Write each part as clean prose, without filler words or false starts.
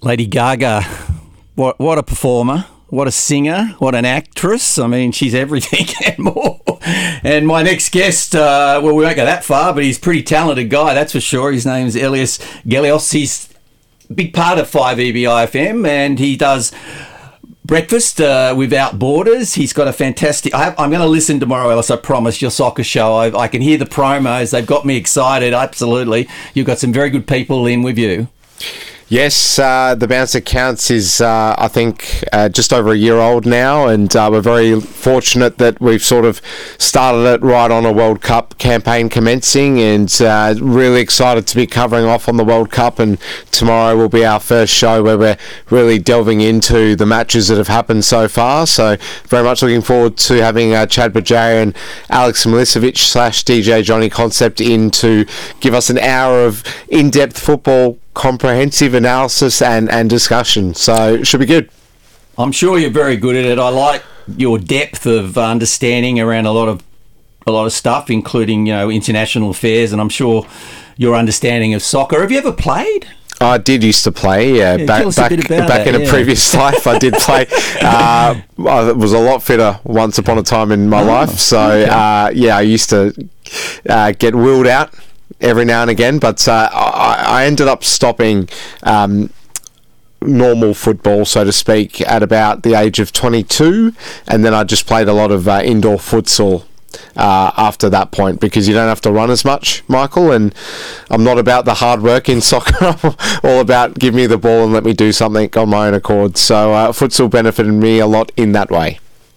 Lady Gaga, what a performer, what a singer, what an actress. I mean, she's everything and more. And my next guest, well, we won't go that far, but he's a pretty talented guy, that's for sure. His name's Elias Gelios. He's a big part of 5EBIFM, and he does breakfast without borders. He's got a fantastic... I'm going to listen tomorrow, Ellis, I promise, your soccer show. I can hear the promos. They've got me excited, absolutely. You've got some very good people in with you. Yes, the Bounce That Counts is, I think, just over a year old now, and we're very fortunate that we've sort of started it right on a World Cup campaign commencing, and really excited to be covering off on the World Cup, and tomorrow will be our first show where we're really delving into the matches that have happened so far, so very much looking forward to having Chad Bajarian and Alex Milicevic / DJ Johnny Concept in to give us an hour of in-depth football comprehensive analysis and discussion, so it should be good. I'm sure you're very good at it. I like your depth of understanding around a lot of stuff, including international affairs, and I'm sure your understanding of soccer. Have you ever played? I did usst to play, back in a previous life. I did play. I was a lot fitter once upon a time in my life, so okay. I used to get wheeled out every now and again, but I ended up stopping normal football, so to speak, at about the age of 22, and then I just played a lot of indoor futsal after that point, because you don't have to run as much, Michael, and I'm not about the hard work in soccer. I'm all about give me the ball and let me do something on my own accord, so futsal benefited me a lot in that way.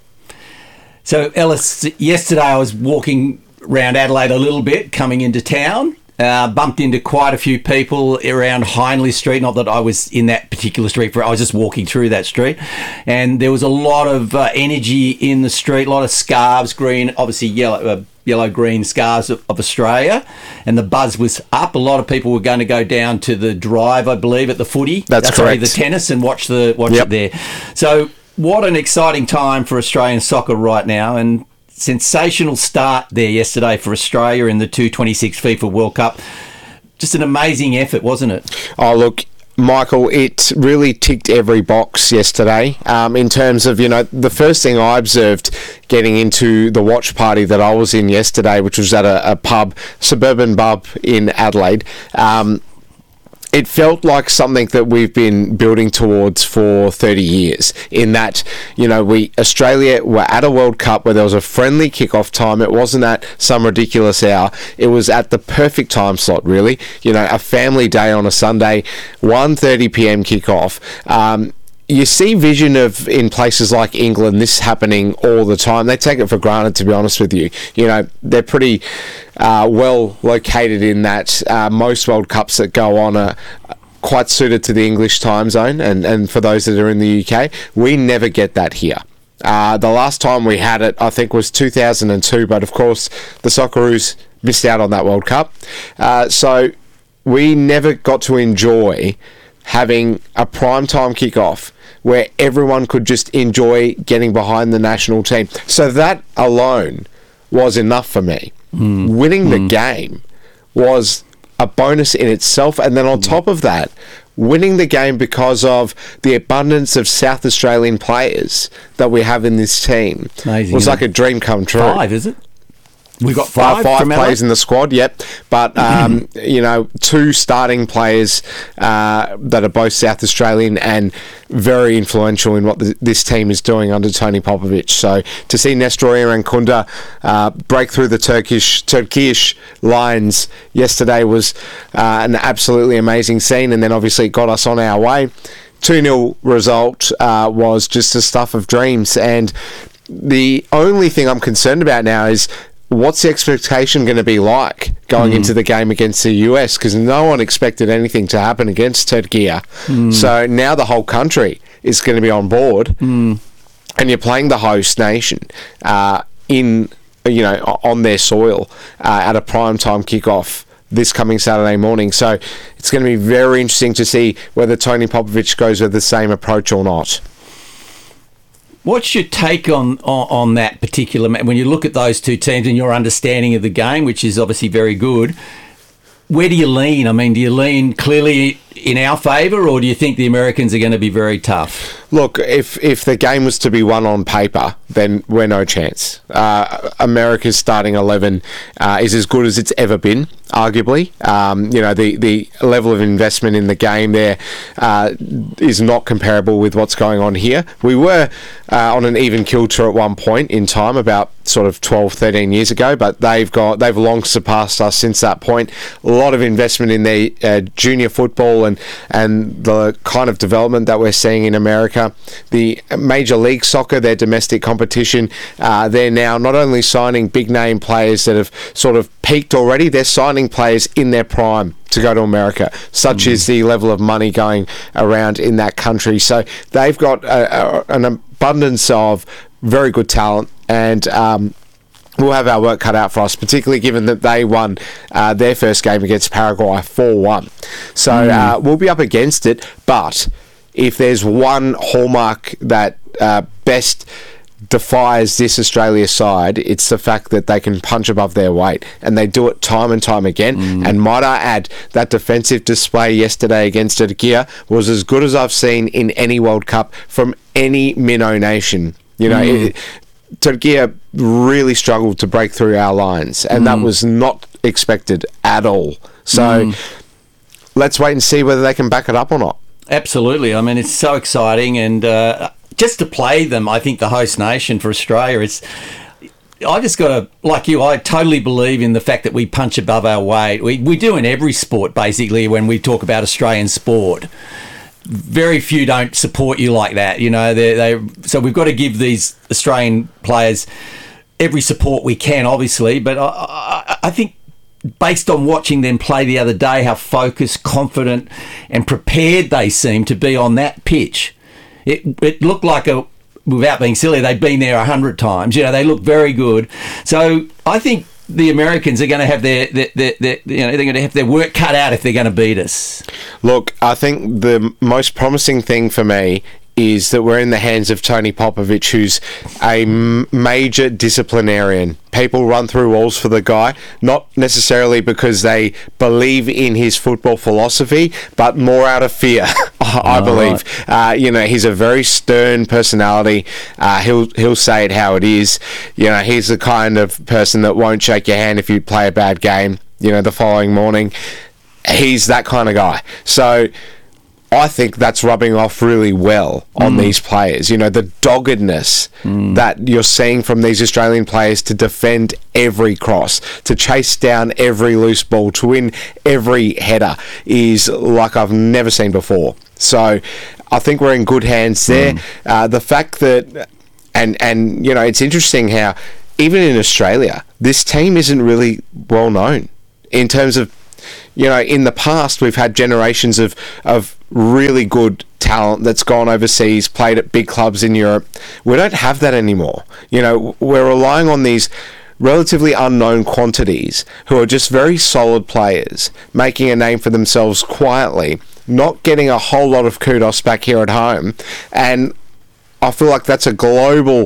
So Ellis, yesterday I was walking around Adelaide a little bit, coming into town, bumped into quite a few people around Hindley Street. Not that I was in that particular street, I was just walking through that street, and there was a lot of energy in the street, a lot of scarves, green, obviously yellow-green scarves of Australia, and the buzz was up. A lot of people were going to go down to the drive, I believe, at the footy. That's correct. The tennis, and watch it there. So what an exciting time for Australian soccer right now, and sensational start there yesterday for Australia in the 2026 FIFA World Cup. Just an amazing effort, wasn't it? Oh, look, Michael, it really ticked every box yesterday. In terms of, the first thing I observed getting into the watch party that I was in yesterday, which was at a pub, suburban pub in Adelaide, it felt like something that we've been building towards for 30 years, in that, Australia were at a World Cup where there was a friendly kickoff time. It wasn't at some ridiculous hour. It was at the perfect time slot, really. A family day on a Sunday, 1:30 p.m. kickoff. You see vision of, in places like England, this happening all the time. They take it for granted, to be honest with you. They're pretty well located in that most World Cups that go on are quite suited to the English time zone, and for those that are in the UK, we never get that here. The last time we had it, I think, was 2002, but of course the Socceroos missed out on that World Cup. So we never got to enjoy having a primetime kickoff where everyone could just enjoy getting behind the national team. So that alone was enough for me. Winning the game was a bonus in itself, and then on top of that, winning the game because of the abundance of South Australian players that we have in this team. Amazing, was like a dream come true. 5, is it? We've got five players in the squad, yep. But, 2 starting players that are both South Australian and very influential in what this team is doing under Tony Popovic. So to see Nestor Irankunda break through the Turkish lines yesterday was an absolutely amazing scene, and then obviously it got us on our way. 2-0 result was just the stuff of dreams, and the only thing I'm concerned about now is what's the expectation going to be like going into the game against the US? Because no one expected anything to happen against Turkey. So now the whole country is going to be on board, and you're playing the host nation on their soil at a primetime kickoff this coming Saturday morning. So it's going to be very interesting to see whether Tony Popovic goes with the same approach or not. What's your take on that particular, when you look at those two teams and your understanding of the game, which is obviously very good, where do you lean? I mean, do you lean clearly in our favour, or do you think the Americans are going to be very tough? Look, if the game was to be won on paper, then we're no chance. America's starting 11 is as good as it's ever been, arguably. The level of investment in the game there is not comparable with what's going on here. We were on an even kilter at one point in time, about sort of 12, 13 years ago, but they've long surpassed us since that point. A lot of investment in their junior football and the kind of development that we're seeing in America. The Major League Soccer, their domestic competition, they're now not only signing big name players that have sort of peaked already, they're signing players in their prime to go to America. Such is the level of money going around in that country. So they've got an abundance of very good talent, and we'll have our work cut out for us, particularly given that they won their first game against Paraguay 4-1. So we'll be up against it, but if there's one hallmark that best defies this Australia side, it's the fact that they can punch above their weight, and they do it time and time again. And might I add, that defensive display yesterday against Turkey was as good as I've seen in any World Cup from any minnow nation. Turkey really struggled to break through our lines, and that was not expected at all. So let's wait and see whether they can back it up or not. Absolutely. I mean, it's so exciting, and just to play them, I think the host nation for Australia, I just got to, like you, I totally believe in the fact that we punch above our weight. We do in every sport, basically, when we talk about Australian sport. Very few don't support you like that, so we've got to give these Australian players every support we can, obviously, but I think based on watching them play the other day, how focused, confident and prepared they seem to be on that pitch, it looked like without being silly, they've been there 100 times. They look very good. So I think the Americans are going to have they're going to have their work cut out if they're going to beat us. Look, I think the most promising thing for me is that we're in the hands of Tony Popovich, who's a major disciplinarian. People run through walls for the guy, not necessarily because they believe in his football philosophy, but more out of fear, I believe. Right. He's a very stern personality. He'll say it how it is. He's the kind of person that won't shake your hand if you play a bad game, the following morning. He's that kind of guy. So I think that's rubbing off really well on these players. The doggedness that you're seeing from these Australian players to defend every cross, to chase down every loose ball, to win every header is like I've never seen before. So I think we're in good hands there. The fact that, and it's interesting how even in Australia, this team isn't really well known in terms of, in the past, we've had generations of really good talent that's gone overseas, played at big clubs in Europe. We don't have that anymore. We're relying on these relatively unknown quantities who are just very solid players, making a name for themselves quietly, not getting a whole lot of kudos back here at home. And I feel like that's a global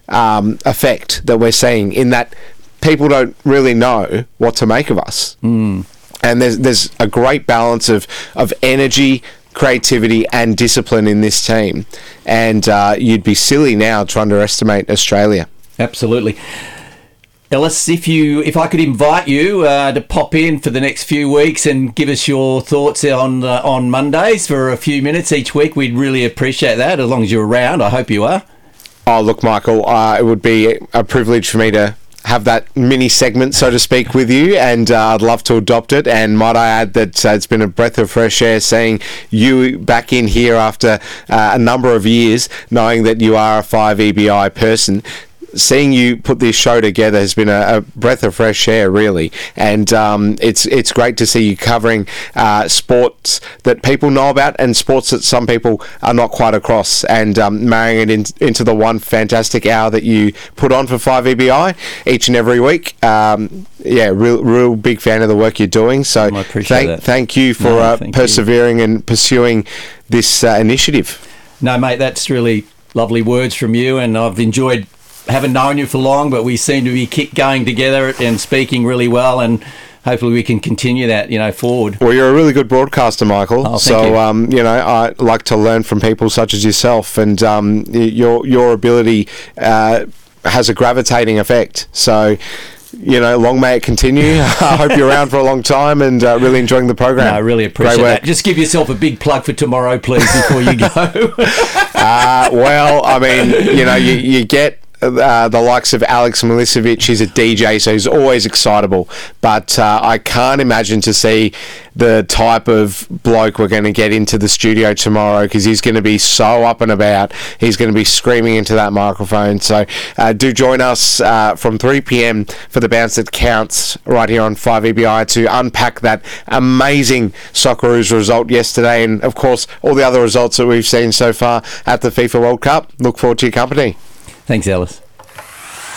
effect that we're seeing, in that people don't really know what to make of us. And there's a great balance of energy, creativity and discipline in this team. And you'd be silly now to underestimate Australia. Absolutely. Ellis, if I could invite you to pop in for the next few weeks and give us your thoughts on Mondays for a few minutes each week, we'd really appreciate that, as long as you're around. I hope you are. Oh, look, Michael, it would be a privilege for me to have that mini segment, so to speak, with you, and I'd love to adopt it. And might I add that it's been a breath of fresh air seeing you back in here after a number of years, knowing that you are a 5EBI person. Seeing you put this show together has been a breath of fresh air, really, and it's great to see you covering sports that people know about and sports that some people are not quite across, and marrying it into the one fantastic hour that you put on for 5EBI each and every week. Real big fan of the work you're doing. So I appreciate that. Thank you for persevering and pursuing this initiative. No, mate, that's really lovely words from you, and I've enjoyed. Haven't known you for long, but we seem to be going together and speaking really well, and hopefully we can continue that, forward. Well, you're a really good broadcaster, Michael. Oh, thank you. I like to learn from people such as yourself, and your ability has a gravitating effect. So, long may it continue. I hope you're around for a long time and really enjoying the program. No, I really appreciate that. Just give yourself a big plug for tomorrow, please, before you go. Well, I mean, you get the likes of Alex Milicevic. He's a DJ, so he's always excitable. But I can't imagine to see the type of bloke we're going to get into the studio tomorrow, because he's going to be so up and about. He's going to be screaming into that microphone. So do join us from 3 p.m. for the Bounce That Counts right here on 5EBI to unpack that amazing Socceroos result yesterday, and of course all the other results that we've seen so far at the FIFA World Cup. Look forward to your company. Thanks, Ellis.